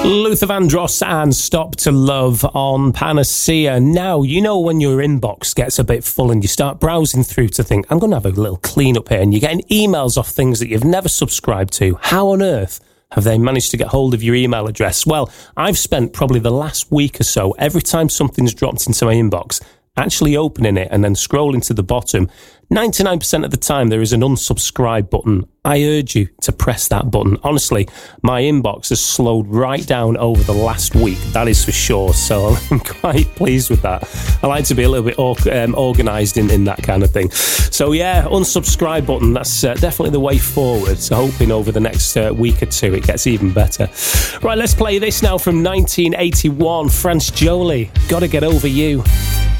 Luther Vandross and Stop to Love on Panacea. Now, you know when your inbox gets a bit full and you start browsing through to think, I'm going to have a little clean up here, and you're getting emails off things that you've never subscribed to. How on earth have they managed to get hold of your email address? Well, I've spent probably the last week or so, every time something's dropped into my inbox, actually opening it and then scrolling to the bottom. 99% of the time there is an unsubscribe button. I urge you to press that button. Honestly, my inbox has slowed right down over the last week, that is for sure, so I'm quite pleased with that. I like to be a little bit organised in that kind of thing. So yeah, unsubscribe button, that's definitely the way forward. So hoping over the next week or two it gets even better. Right, let's play this now from 1981, France Jolie, Gotta Get Over You.